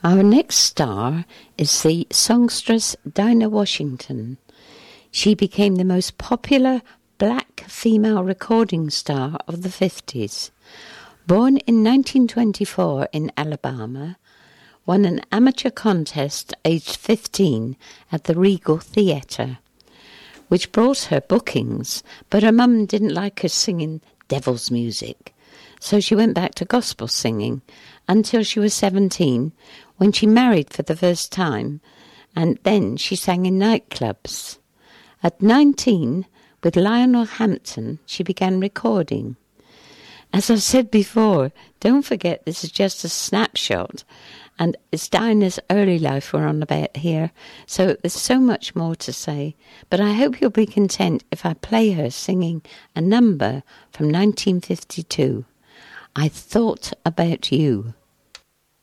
Our next star is the songstress Dinah Washington. She became the most popular black female recording star of the 50s. Born in 1924 in Alabama, won an amateur contest aged 15 at the Regal Theatre, which brought her bookings, but her mum didn't like her singing devil's music, so she went back to gospel singing until she was 17, when she married for the first time, and then she sang in nightclubs. At 19, with Lionel Hampton, she began recording. As I've said before, don't forget this is just a snapshot, and it's Dinah's early life we're on about here, so there's so much more to say, but I hope you'll be content if I play her singing a number from 1952, I Thought About You.